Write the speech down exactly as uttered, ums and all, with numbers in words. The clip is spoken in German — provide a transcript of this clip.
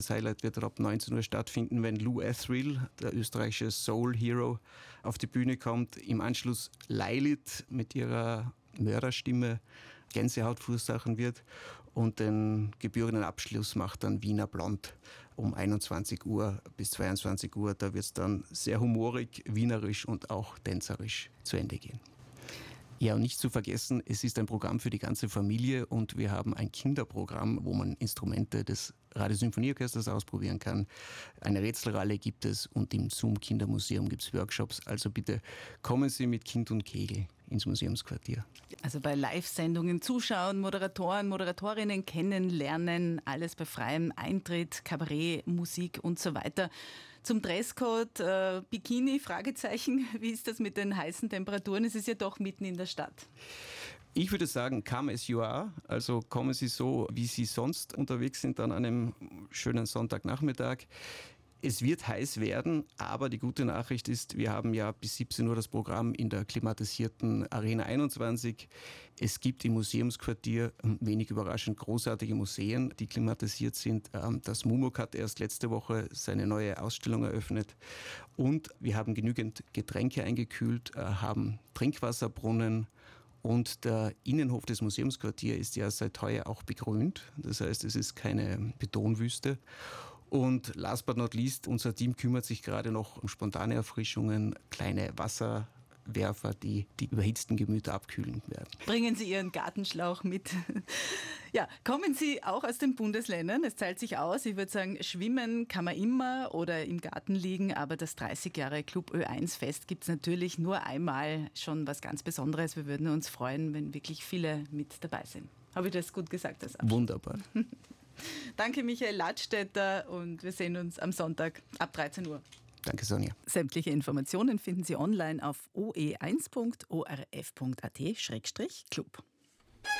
Das Highlight wird ab neunzehn Uhr stattfinden, wenn Lou Etheridge, der österreichische Soul-Hero, auf die Bühne kommt. Im Anschluss Lilith mit ihrer Mörderstimme Gänsehaut verursachen wird. Und den gebührenden Abschluss macht dann Wiener Blond um einundzwanzig Uhr bis zweiundzwanzig Uhr. Da wird es dann sehr humorig, wienerisch und auch tänzerisch zu Ende gehen. Ja, und nicht zu vergessen, es ist ein Programm für die ganze Familie und wir haben ein Kinderprogramm, wo man Instrumente des Radiosymphonieorchesters ausprobieren kann. Eine Rätselralle gibt es und im Zoom Kindermuseum gibt es Workshops. Also bitte kommen Sie mit Kind und Kegel ins Museumsquartier. Also bei Live-Sendungen zuschauen, Moderatoren, Moderatorinnen kennenlernen, alles bei freiem Eintritt, Kabarett, Musik und so weiter. Zum Dresscode, äh, Bikini, Fragezeichen, wie ist das mit den heißen Temperaturen? Es ist ja doch mitten in der Stadt. Ich würde sagen, come as you are, also kommen Sie so, wie Sie sonst unterwegs sind an einem schönen Sonntagnachmittag. Es wird heiß werden, aber die gute Nachricht ist, wir haben ja bis siebzehn Uhr das Programm in der klimatisierten Arena einundzwanzig. Es gibt im Museumsquartier, wenig überraschend, großartige Museen, die klimatisiert sind. Das MUMOG hat erst letzte Woche seine neue Ausstellung eröffnet. Und wir haben genügend Getränke eingekühlt, haben Trinkwasserbrunnen. Und der Innenhof des Museumsquartiers ist ja seit heuer auch begrünt. Das heißt, es ist keine Betonwüste. Und last but not least, unser Team kümmert sich gerade noch um spontane Erfrischungen, kleine Wasserwerfer, die die überhitzten Gemüter abkühlen werden. Bringen Sie Ihren Gartenschlauch mit. Ja, kommen Sie auch aus den Bundesländern. Es zahlt sich aus. Ich würde sagen, schwimmen kann man immer oder im Garten liegen, aber das dreißig Jahre Club Ö eins Fest gibt es natürlich nur einmal. Schon was ganz Besonderes. Wir würden uns freuen, wenn wirklich viele mit dabei sind. Habe ich das gut gesagt? Das Wunderbar. Danke, Michael Ladstätter, und wir sehen uns am Sonntag ab dreizehn Uhr. Danke, Sonja. Sämtliche Informationen finden Sie online auf o e eins punkt o r f punkt a t Schrägstrich Club.